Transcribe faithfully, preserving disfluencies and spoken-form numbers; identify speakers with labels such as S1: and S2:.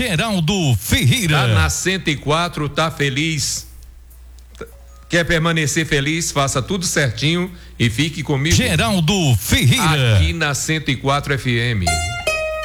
S1: Geraldo Ferreira.
S2: Tá na cento e quatro, tá feliz. Quer permanecer feliz? Faça tudo certinho e fique comigo.
S1: Geraldo Ferreira.
S2: Aqui na cento e quatro F M.